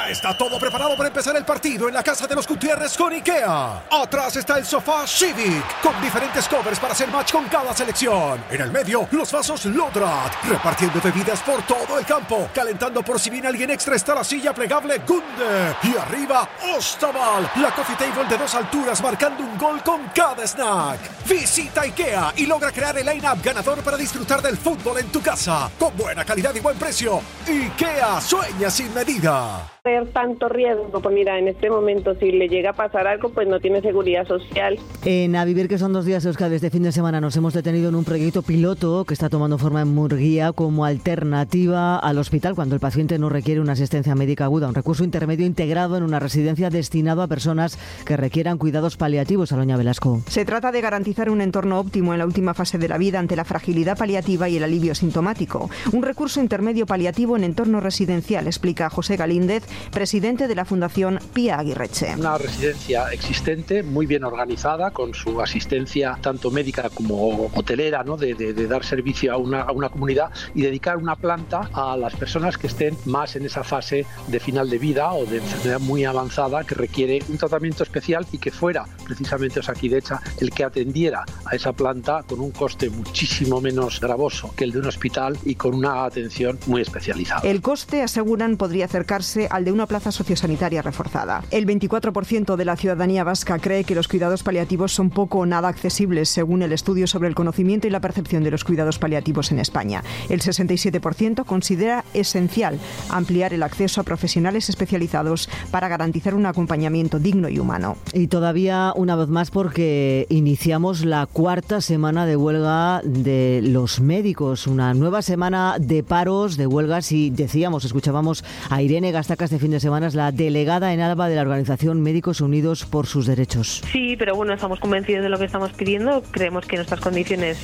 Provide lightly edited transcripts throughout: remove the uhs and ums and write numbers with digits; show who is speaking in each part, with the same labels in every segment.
Speaker 1: Ya está todo preparado para empezar el partido en la casa de los Gutiérrez con IKEA. Atrás está el sofá Civic, con diferentes covers para hacer match con cada selección. En el medio, los vasos Lodrat, repartiendo bebidas por todo el campo. Calentando por si viene alguien extra está la silla plegable Gunde. Y arriba, Ostaval, la coffee table de 2 alturas marcando un gol con cada snack. Visita IKEA y logra crear el line-up ganador para disfrutar del fútbol en tu casa. Con buena calidad y buen precio. IKEA, sueña sin medida.
Speaker 2: Tanto riesgo, pues mira, en este momento si le llega a pasar algo, pues no tiene seguridad social.
Speaker 3: En A Vivir, que son 2 días, Euskadi, este fin de semana nos hemos detenido en un proyecto piloto que está tomando forma en Murguía como alternativa al hospital cuando el paciente no requiere una asistencia médica aguda, un recurso intermedio integrado en una residencia destinado a personas que requieran cuidados paliativos. Aloña Velasco.
Speaker 4: Se trata de garantizar un entorno óptimo en la última fase de la vida ante la fragilidad paliativa y el alivio sintomático. Un recurso intermedio paliativo en entorno residencial, explica José Galíndez, presidente de la Fundación Pía Aguirreche.
Speaker 5: Una residencia existente, muy bien organizada, con su asistencia tanto médica como hotelera, ¿no? de dar servicio a una comunidad y dedicar una planta a las personas que estén más en esa fase de final de vida o de enfermedad muy avanzada que requiere un tratamiento especial y que fuera precisamente Osakidetza el que atendiera a esa planta con un coste muchísimo menos gravoso que el de un hospital y con una atención muy especializada.
Speaker 4: El coste, aseguran, podría acercarse al de una plaza sociosanitaria reforzada. El 24% de la ciudadanía vasca cree que los cuidados paliativos son poco o nada accesibles, según el estudio sobre el conocimiento y la percepción de los cuidados paliativos en España. El 67% considera esencial ampliar el acceso a profesionales especializados para garantizar un acompañamiento digno y humano.
Speaker 3: Y todavía una vez más porque iniciamos la 4ª semana de huelga de los médicos, una nueva semana de paros, de huelgas y escuchábamos a Irene Gastaca este fin de semana, es la delegada en Álava de la organización Médicos Unidos por sus Derechos.
Speaker 2: Sí, pero bueno, estamos convencidos de lo que estamos pidiendo, creemos que nuestras condiciones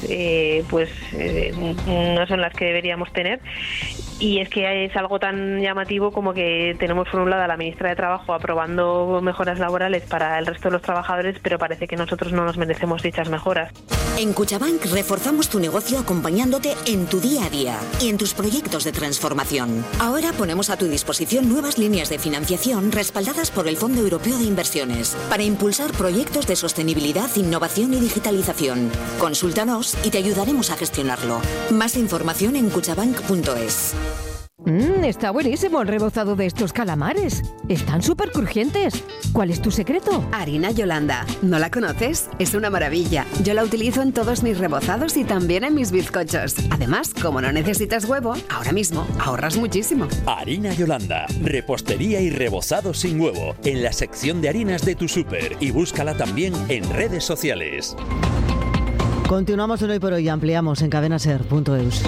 Speaker 2: no son las que deberíamos tener y es que es algo tan llamativo como que tenemos por un lado a la ministra de Trabajo aprobando mejoras laborales para el resto de los trabajadores, pero parece que nosotros no nos merecemos dichas mejoras.
Speaker 6: En Kutxabank reforzamos tu negocio acompañándote en tu día a día y en tus proyectos de transformación. Ahora ponemos a tu disposición nuevas líneas de financiación respaldadas por el Fondo Europeo de Inversiones para impulsar proyectos de sostenibilidad, innovación y digitalización. Consúltanos y te ayudaremos a gestionarlo. Más información en kutxabank.es.
Speaker 7: Está buenísimo el rebozado de estos calamares. Están súper crujientes. ¿Cuál es tu secreto?
Speaker 8: Harina Yolanda. ¿No la conoces? Es una maravilla. Yo la utilizo en todos mis rebozados y también en mis bizcochos. Además, como no necesitas huevo, ahora mismo ahorras muchísimo.
Speaker 9: Harina Yolanda. Repostería y rebozado sin huevo. En la sección de harinas de tu súper. Y búscala también en redes sociales.
Speaker 3: Continuamos en Hoy por Hoy y ampliamos en cadenaser.eus.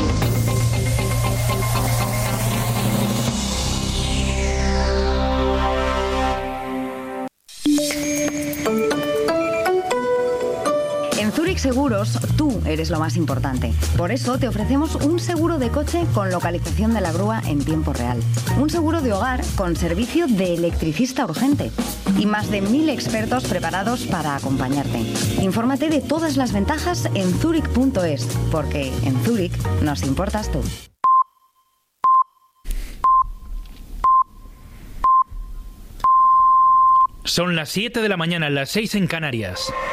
Speaker 10: En Zurich Seguros, tú eres lo más importante. Por eso te ofrecemos un seguro de coche con localización de la grúa en tiempo real. Un seguro de hogar con servicio de electricista urgente. Y más de 1000 expertos preparados para acompañarte. Infórmate de todas las ventajas en zurich.es, porque en Zurich nos importas tú.
Speaker 11: Son las 7 de la mañana, las 6 en Canarias.